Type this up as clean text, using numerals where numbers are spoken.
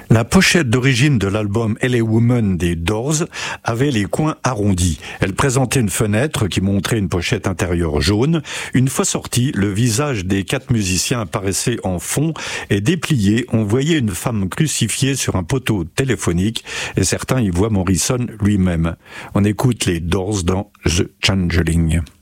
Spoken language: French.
La pochette d'origine de l'album LA Woman des Doors avait les coins arrondis. Elle présentait une fenêtre qui montrait une pochette intérieure jaune. Une fois sorti, le visage des 4 musiciens apparaissait en fond et déplié. On voyait une femme crucifiée sur un poteau téléphonique et certains y voient Morrison lui-même. On écoute les Doors dans The Changeling.